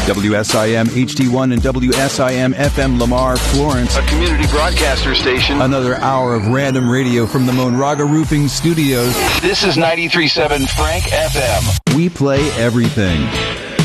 WSIM HD1 and WSIM FM Lamar, Florence. A community broadcaster station. Another hour of random radio from the Monraga Roofing Studios. This is 93.7 Frank FM. We play everything.